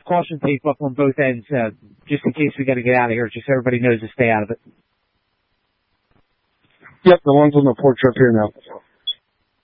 caution tape up on both ends, just in case we got to get out of here, just so everybody knows to stay out of it. Yep, the one's on the porch up here now.